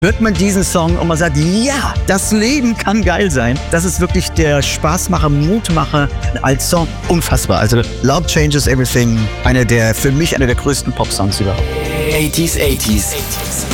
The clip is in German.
hört man diesen Song und man sagt, ja, das Leben kann geil sein. Das ist wirklich der Spaßmacher, Mutmacher als Song. Unfassbar. Also Love Changes Everything, für mich einer der größten Pop-Songs überhaupt. 80s.